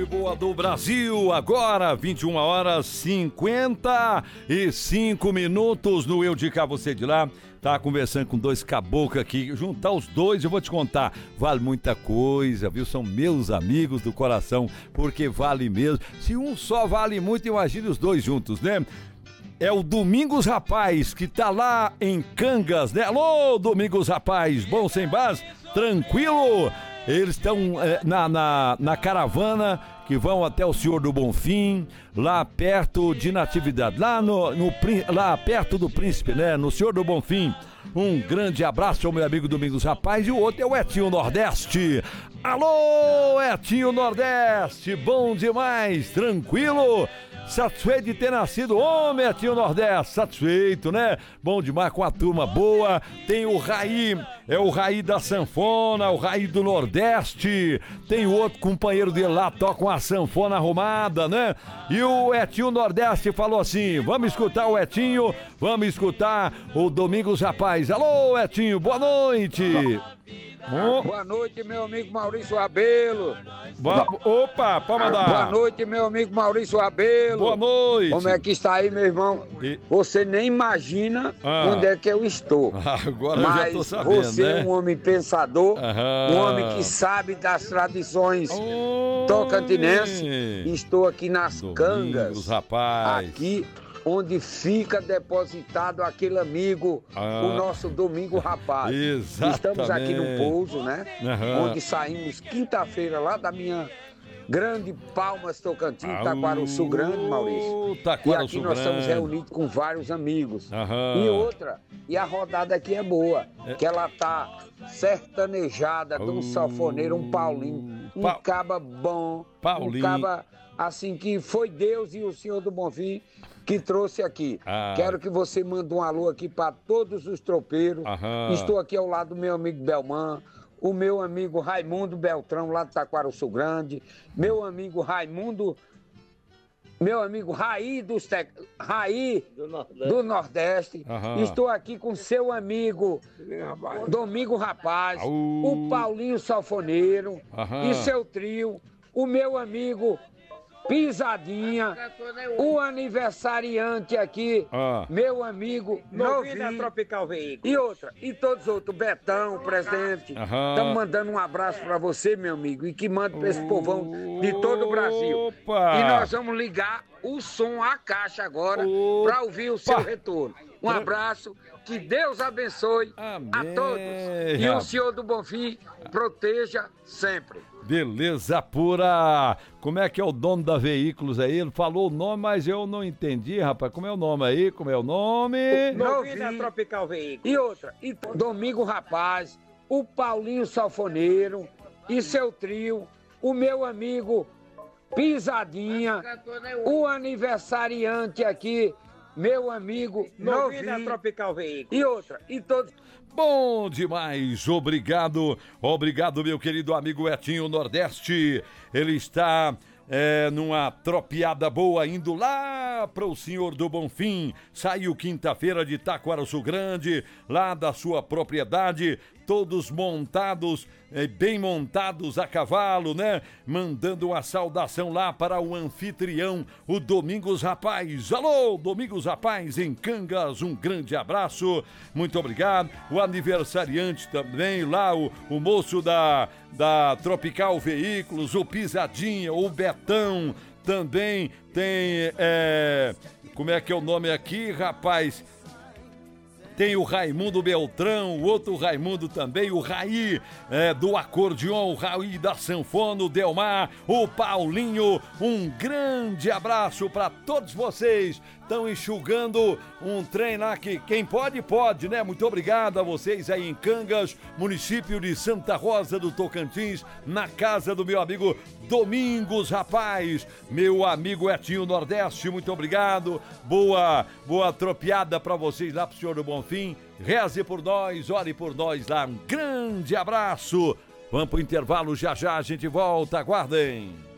tarde boa do Brasil, agora 21 horas 55 minutos no Eu de Cá, Você de Lá. Tá conversando com dois caboclos aqui, juntar os dois eu vou te contar, vale muita coisa, viu? São meus amigos do coração, porque vale mesmo. Se um só vale muito, imagine os dois juntos, né? É o Domingos Rapaz, que tá lá em Cangas, né? Alô, Domingos Rapaz, bom sem base? Tranquilo? Eles estão na caravana que vão até o Senhor do Bonfim, lá perto de Natividade, lá perto do Príncipe, né? No Senhor do Bonfim. Um grande abraço ao meu amigo Domingos Rapaz e o outro é o Etinho Nordeste. Alô, Etinho Nordeste, bom demais, tranquilo? Satisfeito de ter nascido homem, Etinho Nordeste, satisfeito, né? Bom demais, com a turma boa. Tem o Raí, é o Raí da sanfona, o Raí do Nordeste. Tem o outro companheiro dele lá, toca uma sanfona arrumada, né? E o Etinho Nordeste falou assim, vamos escutar o Etinho, vamos escutar o Domingos Rapaz. Alô, Etinho, boa noite. Boa noite, meu amigo Maurício Rabelo. Opa, pode mandar. Boa noite, meu amigo Maurício Rabelo. Boa noite. Como é que está aí, meu irmão? Você nem imagina onde é que eu estou. Agora mas eu já tô sabendo, você né? É um homem pensador, um homem que sabe das tradições tocantinenses. Estou aqui nas Cangas, rapaz. Aqui onde fica depositado aquele amigo, o nosso Domingo Rapaz. Exatamente. Estamos aqui no pouso, né? Uhum. Onde saímos quinta-feira lá da minha grande Palmas Tocantins, Taquarussu Grande, Maurício. E aqui nós estamos reunidos com vários amigos. Uhum. E outra, e a rodada aqui é boa, que ela tá sertanejada de um sanfoneiro, um Paulinho, um caba bom, um caba assim que foi Deus e o Senhor do Bonfim que trouxe aqui. Quero que você mande um alô aqui para todos os tropeiros. Estou aqui ao lado do meu amigo Belman, o meu amigo Raimundo Beltrão, lá de Taquarussu Grande, meu amigo Raimundo, meu amigo Raí do Nordeste. Estou aqui com seu amigo Domingo Rapaz, o Paulinho Sanfoneiro e seu trio, o meu amigo Pisadinha, o aniversariante aqui, meu amigo Novinho Tropical Veículo. e outra, e todos os outros, Betão, presidente. Estamos mandando um abraço pra você, meu amigo, e que manda pra esse povão de todo o Brasil. E nós vamos ligar o som à caixa agora pra ouvir o seu retorno. Um abraço, que Deus abençoe a todos. E o Senhor do Bonfim proteja sempre. Beleza pura! Como é que é o dono da Veículos aí? Ele falou o nome, mas eu não entendi, rapaz. Como é o nome aí? Como é o nome? Novinho Tropical Veículo. E outra, e Domingo Rapaz, o Paulinho Sanfoneiro e seu trio, o meu amigo Pisadinha, o aniversariante aqui, meu amigo Novinho Tropical Veículo. E outra, e todos... Bom demais, obrigado, meu querido amigo Etinho Nordeste. Ele está numa tropiada boa, indo lá para o Senhor do Bonfim. Saiu quinta-feira de Taquarussu Grande, lá da sua propriedade, todos montados, bem montados a cavalo, né? Mandando uma saudação lá para o anfitrião, o Domingos Rapaz. Alô, Domingos Rapaz, em Cangas, um grande abraço, muito obrigado. O aniversariante também, lá o moço da Tropical Veículos, o Pisadinha, o Betão, também tem, como é que é o nome aqui, rapaz? Tem o Raimundo Beltrão, o outro Raimundo também, o Raí do acordeon, o Raí da sanfona, o Delmar, o Paulinho. Um grande abraço para todos vocês. Estão enxugando um trem lá que quem pode, pode, né? Muito obrigado a vocês aí em Cangas, município de Santa Rosa do Tocantins, na casa do meu amigo Domingos Rapaz, meu amigo Etinho Nordeste, muito obrigado. Boa tropiada pra vocês lá pro Senhor do Bonfim. Reze por nós, ore por nós lá. Um grande abraço. Vamos pro intervalo, já a gente volta, aguardem.